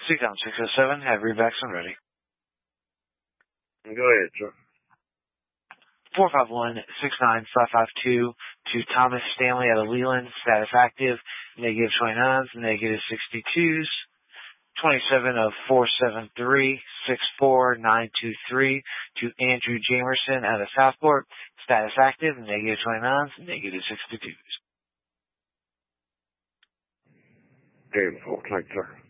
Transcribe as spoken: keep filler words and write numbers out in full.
Six down six oh seven, have rebacks when ready. Go ahead, sir. four five one, six nine five five two to Thomas Stanley out of Leland, status active, negative twenty-nines, negative sixty-twos. twenty-seven of four seven three, six four nine two three to Andrew Jamerson out of Southport, status active, negative twenty-nines, negative sixty-twos. Game four, thanks, sir.